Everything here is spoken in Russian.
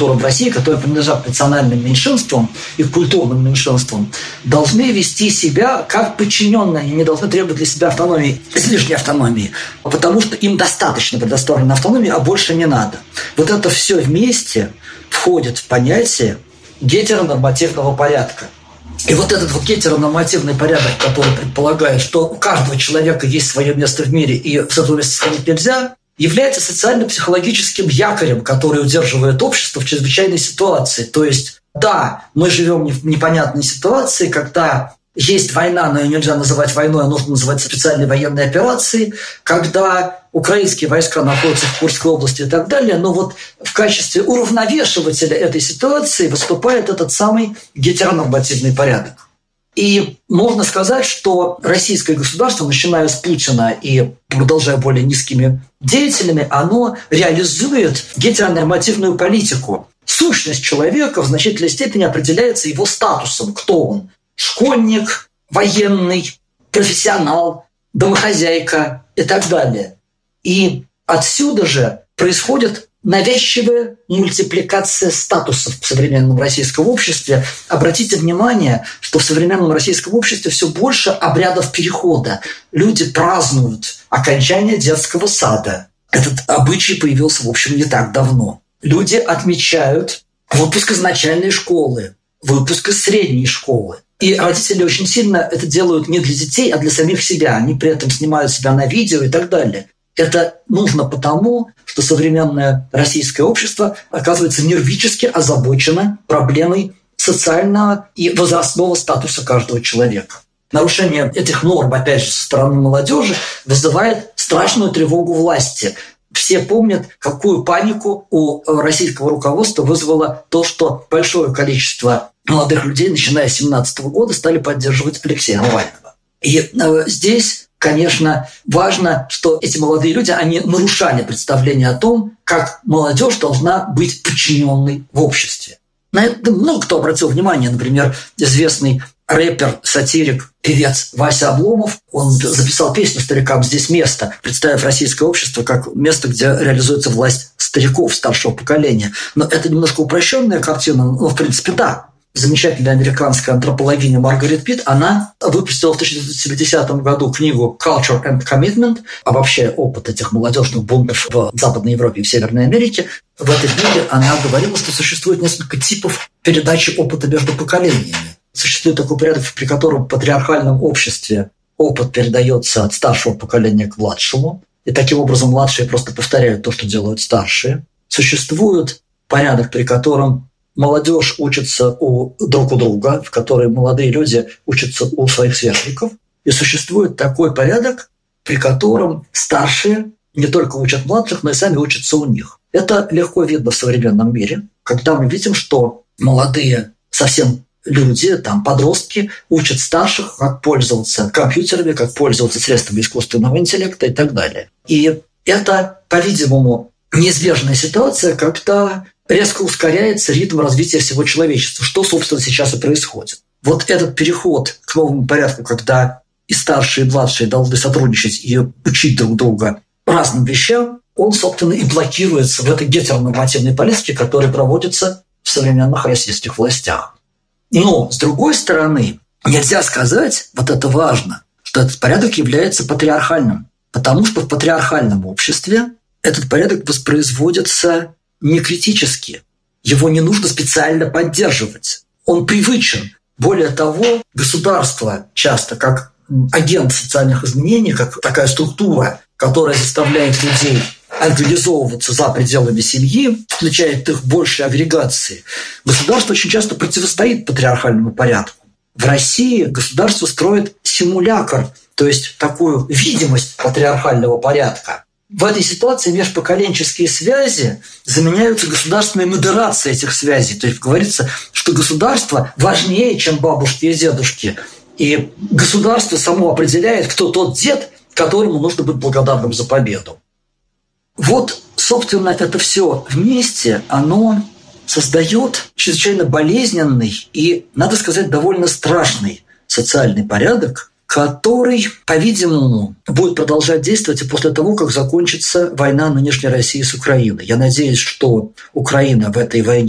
культуры в России, которые принадлежат национальным меньшинствам и культурным меньшинствам, должны вести себя как подчиненные. Они не должны требовать для себя автономии, излишней автономии, потому что им достаточно предоставленной автономии, а больше не надо. Вот это все вместе входит в понятие гетеронормативного порядка. И вот этот вот гетеронормативный порядок, который предполагает, что у каждого человека есть свое место в мире и с этого места сходить нельзя, является социально-психологическим якорем, который удерживает общество в чрезвычайной ситуации. То есть, да, мы живем в непонятной ситуации, когда есть война, но ее нельзя называть войной, а нужно называть специальной военной операцией, когда украинские войска находятся в Курской области и так далее. Но вот в качестве уравновешивателя этой ситуации выступает этот самый гетеронормативный порядок. И можно сказать, что российское государство, начиная с Путина и продолжая более низкими деятелями, оно реализует гетеронормативную политику. Сущность человека в значительной степени определяется его статусом. Кто он? Школьник, военный, профессионал, домохозяйка и так далее. И отсюда же происходит навязчивая мультипликация статусов в современном российском обществе. Обратите внимание, что в современном российском обществе все больше обрядов перехода. Люди празднуют окончание детского сада. Этот обычай появился, в общем, не так давно. Люди отмечают выпуск из начальной школы, выпуск из средней школы. И родители очень сильно это делают не для детей, а для самих себя. Они при этом снимают себя на видео и так далее. Это нужно потому, что современное российское общество оказывается нервически озабочено проблемой социального и возрастного статуса каждого человека. Нарушение этих норм, опять же, со стороны молодежи вызывает страшную тревогу власти. Все помнят, какую панику у российского руководства вызвало то, что большое количество молодых людей, начиная с 2017 года, стали поддерживать Алексея Навального. И здесь, конечно, важно, что эти молодые люди, они нарушали представление о том, как молодежь должна быть подчиненной в обществе. На это много кто обратил внимание. Например, известный рэпер, сатирик, певец Вася Обломов, он записал песню «Старикам здесь место», представив российское общество как место, где реализуется власть стариков старшего поколения. Но это немножко упрощенная картина, но в принципе да. Замечательная американская антропологиня Маргарет Питт, она выпустила в 1970 году книгу «Culture and Commitment», обобщая опыт этих молодежных бунтов в Западной Европе и в Северной Америке. В этой книге она говорила, что существует несколько типов передачи опыта между поколениями. Существует такой порядок, при котором в патриархальном обществе опыт передается от старшего поколения к младшему, и таким образом младшие просто повторяют то, что делают старшие. Существует порядок, при котором молодежь учится друг у друга, в котором молодые люди учатся у своих сверстников. И существует такой порядок, при котором старшие не только учат младших, но и сами учатся у них. Это легко видно в современном мире, когда мы видим, что молодые совсем люди, подростки, учат старших, как пользоваться компьютерами, как пользоваться средствами искусственного интеллекта и так далее. И это, по-видимому, неизбежная ситуация, когда резко ускоряется ритм развития всего человечества, что, собственно, сейчас и происходит. Вот этот переход к новому порядку, когда и старшие, и младшие должны сотрудничать и учить друг друга разным вещам, он, собственно, и блокируется в этой гетеронормативной политике, которая проводится в современных российских властях. Но, с другой стороны, нельзя сказать, вот это важно, что этот порядок является патриархальным, потому что в патриархальном обществе этот порядок воспроизводится не критически. Его не нужно специально поддерживать. Он привычен. Более того, государство часто как агент социальных изменений, как такая структура, которая заставляет людей организовываться за пределами семьи, включает их большей агрегации. Государство очень часто противостоит патриархальному порядку. В России государство строит симулякр, то есть такую видимость патриархального порядка. В этой ситуации межпоколенческие связи заменяются государственной модерацией этих связей. То есть говорится, что государство важнее, чем бабушки и дедушки. И государство само определяет, кто тот дед, которому нужно быть благодарным за победу. Вот, собственно, это все вместе, оно создает чрезвычайно болезненный и, надо сказать, довольно страшный социальный порядок, который, по-видимому, будет продолжать действовать и после того, как закончится война нынешней России с Украиной. Я надеюсь, что Украина в этой войне